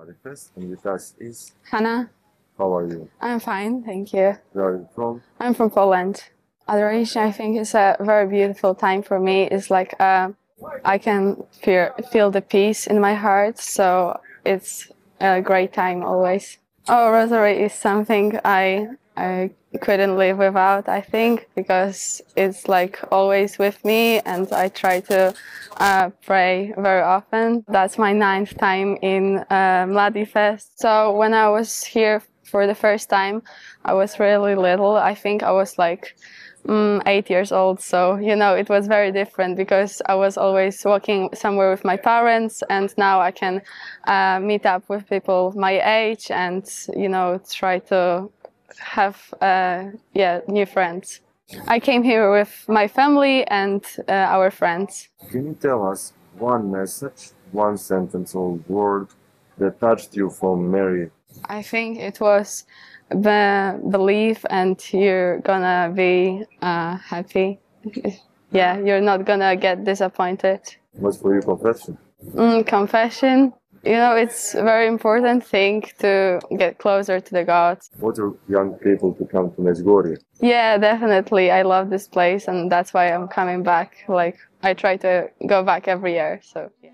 Manifest, and with us is Hannah, how are you? I'm fine, thank you. Where are you from? I'm from Poland. Adoration, I think, is a very beautiful time for me. It's like I can feel the peace in my heart, so it's a great time always. Oh, Rosary is something I couldn't live without, I think, because it's like always with me, and I try to pray very often. That's my 9th time in Mladi Fest. So when I was here for the first time, I was really little. I think I was like 8 years old, so it was very different because I was always walking somewhere with my parents, and now I can meet up with people my age and try to have new friends. I came here with my family and our friends. Can you tell us one message, one sentence or word that touched you from Mary? I think it was the belief, and you're gonna be happy. Yeah, you're not gonna get disappointed. What's for you confession? Confession. It's a very important thing to get closer to the God. What are young people to come to Medjugorje? Yeah, definitely. I love this place, and that's why I'm coming back. Like, I try to go back every year, so yeah.